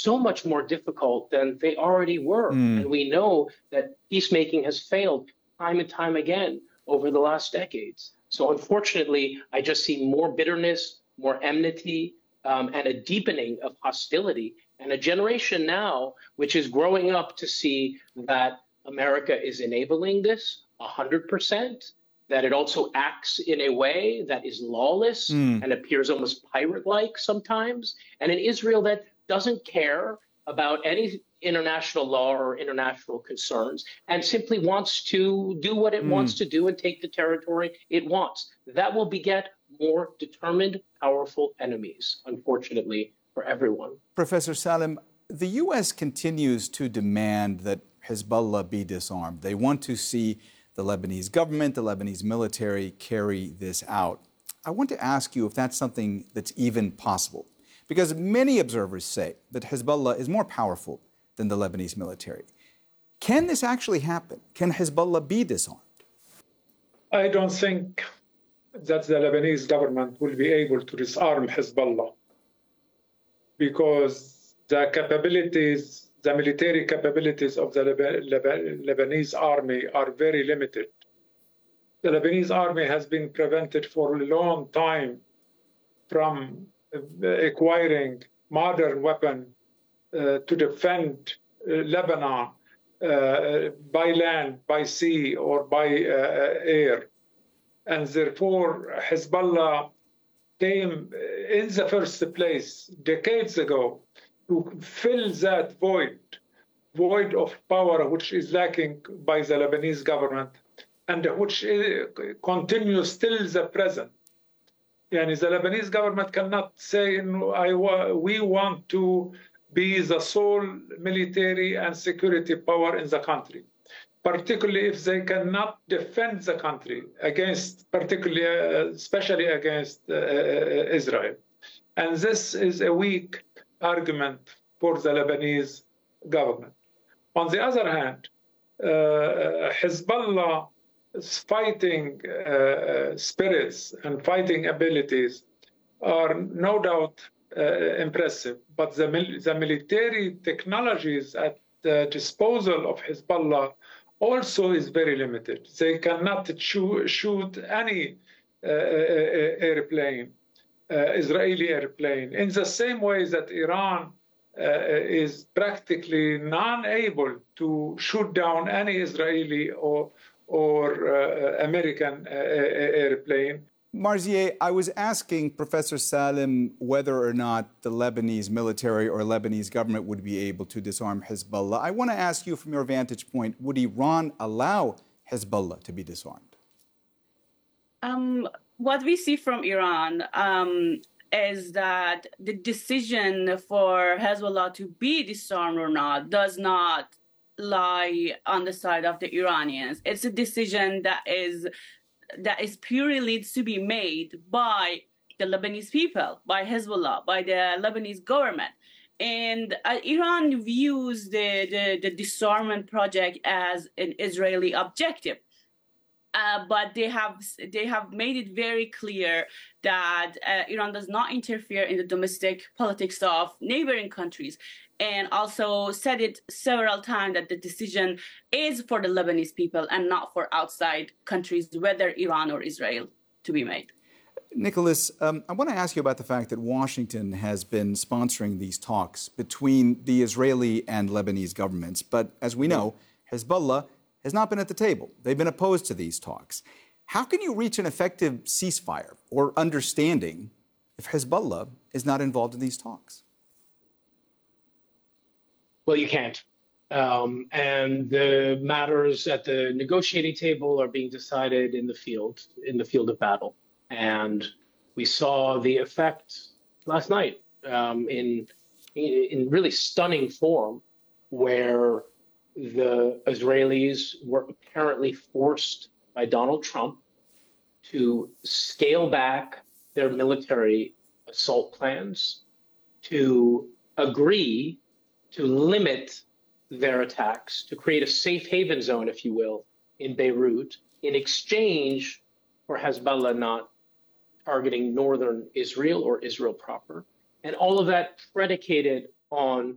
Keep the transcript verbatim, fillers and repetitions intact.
so much more difficult than they already were. Mm. And we know that peacemaking has failed time and time again over the last decades. So unfortunately, I just see more bitterness, more enmity, um, and a deepening of hostility, and a generation now which is growing up to see that America is enabling this one hundred percent, that it also acts in a way that is lawless mm. and appears almost pirate-like sometimes, and an Israel that doesn't care about any international law or international concerns and simply wants to do what it mm. wants to do and take the territory it wants. That will beget more determined, powerful enemies, unfortunately, for everyone. Professor Salim, the U S continues to demand that Hezbollah be disarmed. They want to see the Lebanese government, the Lebanese military carry this out. I want to ask you if that's something that's even possible, because many observers say that Hezbollah is more powerful than the Lebanese military. Can this actually happen? Can Hezbollah be disarmed? I don't think that the Lebanese government will be able to disarm Hezbollah, because the capabilities, the military capabilities of the Lebanese army are very limited. The Lebanese army has been prevented for a long time from acquiring modern weapons uh, to defend uh, Lebanon uh, by land, by sea, or by uh, air. And therefore, Hezbollah came in the first place decades ago to fill that void, void of power which is lacking by the Lebanese government and which continues still the present. Yani the Lebanese government cannot say, I wa we want to be the sole military and security power in the country, particularly if they cannot defend the country against, particularly, uh, especially against uh, Israel. And this is a weak argument for the Lebanese government. On the other hand, uh, Hezbollah fighting uh, spirits and fighting abilities are no doubt uh, impressive, but the, mil the military technologies at the disposal of Hezbollah also is very limited. They cannot choo shoot any uh, airplane, uh, Israeli airplane, in the same way that Iran uh, is practically non-able to shoot down any Israeli or or uh, American uh, airplane. Marzieh, I was asking Professor Salim whether or not the Lebanese military or Lebanese government would be able to disarm Hezbollah. I want to ask you from your vantage point, would Iran allow Hezbollah to be disarmed? Um, what we see from Iran um, is that the decision for Hezbollah to be disarmed or not does not lie on the side of the Iranians. It's a decision that is that is purely needs to be made by the Lebanese people, by Hezbollah, by the Lebanese government. And uh, Iran views the, the, the disarmament project as an Israeli objective. Uh, but they have they have made it very clear that uh, Iran does not interfere in the domestic politics of neighboring countries, and also said it several times that the decision is for the Lebanese people and not for outside countries, whether Iran or Israel, to be made. Nicholas, um, I want to ask you about the fact that Washington has been sponsoring these talks between the Israeli and Lebanese governments. But as we know, Hezbollah has not been at the table. They've been opposed to these talks. How can you reach an effective ceasefire or understanding if Hezbollah is not involved in these talks? Well, you can't. Um, and the matters at the negotiating table are being decided in the field, in the field of battle. And we saw the effect last night um, in, in really stunning form, where the Israelis were apparently forced by Donald Trump to scale back their military assault plans, to agree to limit their attacks, to create a safe haven zone, if you will, in Beirut, in exchange for Hezbollah not targeting northern Israel or Israel proper. And all of that predicated on